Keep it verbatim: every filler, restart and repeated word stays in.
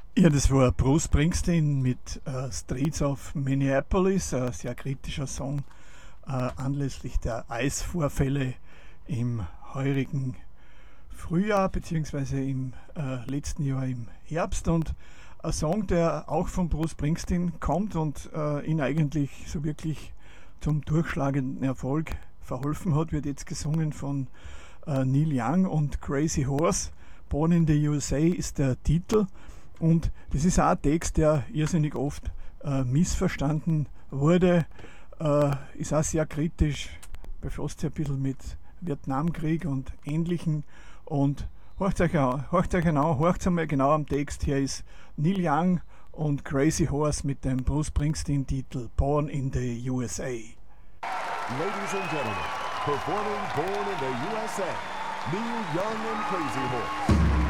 Ja, das war Bruce Springsteen mit äh, Streets of Minneapolis, ein sehr kritischer Song äh, anlässlich der Eisvorfälle im heurigen Frühjahr bzw. im äh, letzten Jahr im Herbst, und ein Song, der auch von Bruce Springsteen kommt und äh, ihn eigentlich so wirklich zum durchschlagenden Erfolg verholfen hat, wird jetzt gesungen von äh, Neil Young und Crazy Horse. Born in the U S A ist der Titel, und das ist auch ein Text, der irrsinnig oft äh, missverstanden wurde, äh, ist auch sehr kritisch, befasst sich ein bisschen mit Vietnamkrieg und Ähnlichem. Und horcht euch an, horcht euch genau, horcht einmal genau am Text. Hier ist Neil Young und Crazy Horse mit dem Bruce Springsteen-Titel Born in the U S A. Ladies and gentlemen, performing Born in the U S A, Neil Young and Crazy Horse.